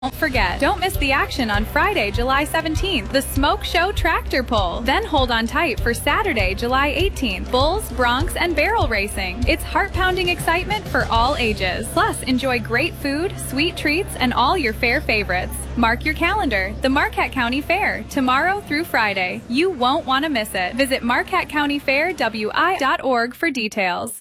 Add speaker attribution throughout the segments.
Speaker 1: Don't forget, don't miss the action on Friday, July 17th, the Smoke Show Tractor Pull. Then hold on tight for Saturday, July 18th, Bulls, Broncs, and Barrel Racing. It's heart-pounding excitement for all ages. Plus, enjoy great food, sweet treats, and all your fair favorites. Mark your calendar. The Marquette County Fair, tomorrow through Friday. You won't want to miss it. Visit MarquetteCountyFairWI.org for details.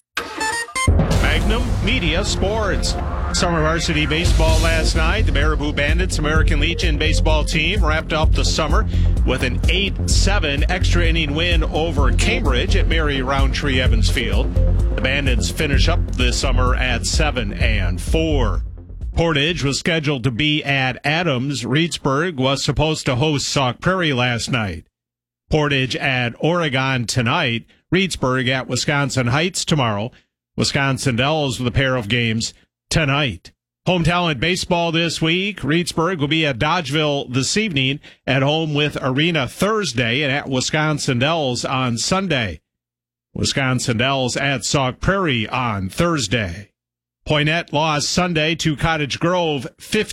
Speaker 2: Magnum Media Sports. Summer varsity baseball last night. The Baraboo Bandits American Legion baseball team wrapped up the summer with an 8-7 extra inning win over Cambridge at Mary Roundtree Evans Field. The Bandits finish up this summer at 7-4. Portage was scheduled to be at Adams. Reedsburg was supposed to host Sauk Prairie last night. Portage at Oregon tonight. Reedsburg at Wisconsin Heights tomorrow. Wisconsin Dells with a pair of games tonight. Home talent baseball this week. Reedsburg will be at Dodgeville this evening, at home with Arena Thursday, and at Wisconsin Dells on Sunday. Wisconsin Dells at Sauk Prairie on Thursday. Poynette lost Sunday to Cottage Grove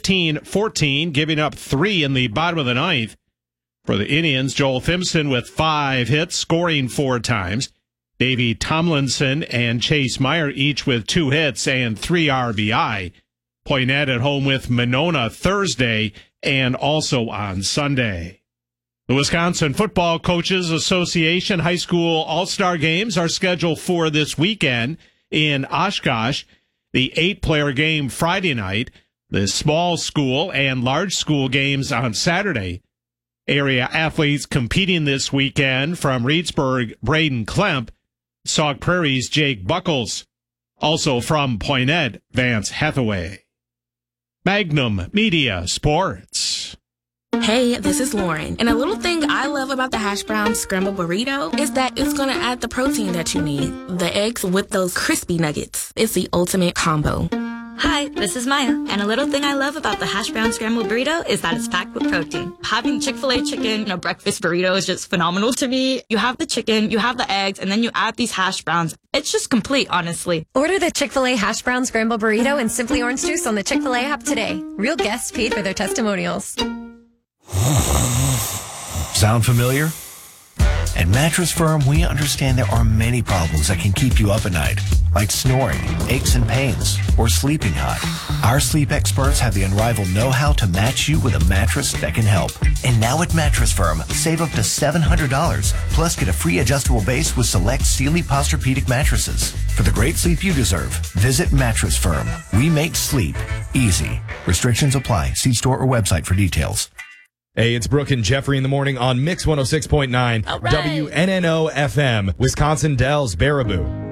Speaker 2: 15-14, giving up 3 in the bottom of the ninth. For the Indians, Joel Thimpson with 5 hits, scoring 4 times. Davey Tomlinson and Chase Meyer each with 2 hits and 3 RBI. Poynette at home with Monona Thursday and also on Sunday. The Wisconsin Football Coaches Association High School All-Star Games are scheduled for this weekend in Oshkosh. The 8-player game Friday night, the small school and large school games on Saturday. Area athletes competing this weekend from Reedsburg, Braden Klemp, Sauk Prairie's Jake Buckles. Also from Poynette, Vance Hathaway. Magnum Media Sports.
Speaker 3: Hey, this is Lauren. And a little thing I love about the hash brown scrambled burrito is that it's going to add the protein that you need. The eggs with those crispy nuggets. It's the ultimate combo.
Speaker 4: Hi, this is Maya, and a little thing I love about the hash brown scrambled burrito is that it's packed with protein. Having Chick-fil-A chicken in a breakfast burrito is just phenomenal to me. You have the chicken, you have the eggs, and then you add these hash browns. It's just complete, honestly.
Speaker 5: Order the Chick-fil-A hash brown scrambled burrito and Simply Orange Juice on the Chick-fil-A app today. Real guests paid for their testimonials.
Speaker 6: Sound familiar? At Mattress Firm, we understand there are many problems that can keep you up at night, like snoring, aches and pains, or sleeping hot. Our sleep experts have the unrivaled know-how to match you with a mattress that can help. And now at Mattress Firm, save up to $700, plus get a free adjustable base with select Sealy Posturepedic mattresses. For the great sleep you deserve, visit Mattress Firm. We make sleep easy. Restrictions apply. See store or website for details.
Speaker 7: Hey, it's Brooke and Jeffrey in the morning on Mix 106.9
Speaker 4: All right.
Speaker 7: WNNO FM, Wisconsin Dells, Baraboo.